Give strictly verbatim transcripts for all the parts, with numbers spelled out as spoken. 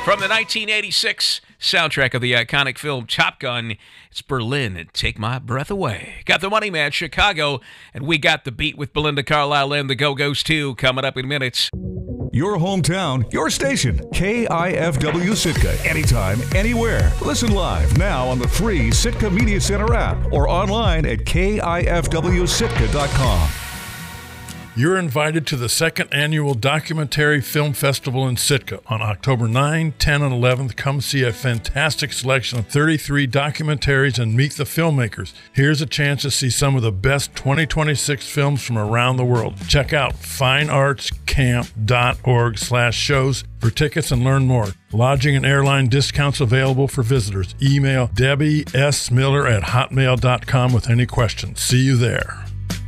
From the nineteen eighty-six soundtrack of the iconic film Top Gun, it's Berlin and Take My Breath Away. Got the Money Man, Chicago, and we got the beat with Belinda Carlisle and the Go-Go's too, coming up in minutes. Your hometown, your station, K I F W Sitka. Anytime, anywhere. Listen live now on the free Sitka Media Center app or online at K I F W Sitka dot com. You're invited to the second annual Documentary Film Festival in Sitka on October ninth, tenth, and eleventh. Come see a fantastic selection of thirty-three documentaries and meet the filmmakers. Here's a chance to see some of the best twenty twenty-six films from around the world. Check out fineartscamp.org slash shows for tickets and learn more. Lodging and airline discounts available for visitors. Email Debbie S. Miller at hotmail dot com with any questions. See you there.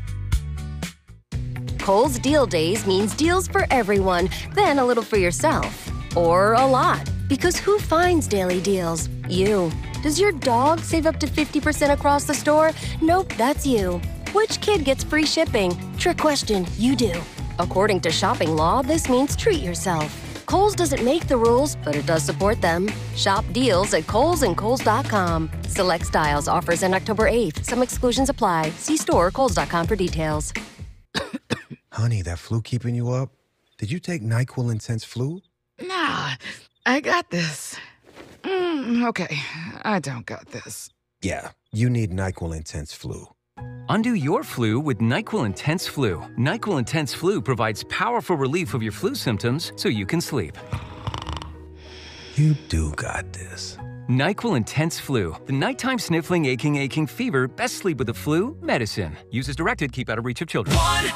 Kohl's Deal Days means deals for everyone, then a little for yourself. Or a lot. Because who finds daily deals? You. Does your dog save up to fifty percent across the store? Nope, that's you. Which kid gets free shipping? Trick question, you do. According to shopping law, this means treat yourself. Kohl's doesn't make the rules, but it does support them. Shop deals at Kohl's and Kohl's dot com. Select styles offers on October eighth. Some exclusions apply. See store or Kohl's dot com for details. Honey, that flu keeping you up? Did you take NyQuil Intense Flu? Nah, I got this. Mm, okay, I don't got this. Yeah, you need NyQuil Intense Flu. Undo your flu with NyQuil Intense Flu. NyQuil Intense Flu provides powerful relief of your flu symptoms so you can sleep. You do got this. NyQuil Intense Flu. The nighttime sniffling, aching, aching fever. Best sleep with the flu medicine. Use as directed. Keep out of reach of children. One